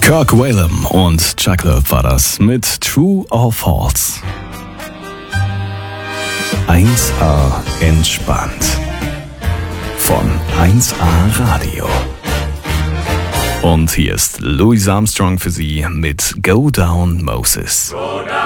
Kirk Whalum und Chuck Love war das mit True or False. 1A entspannt. Von 1A Radio. Und hier ist Louis Armstrong für Sie mit Go Down Moses.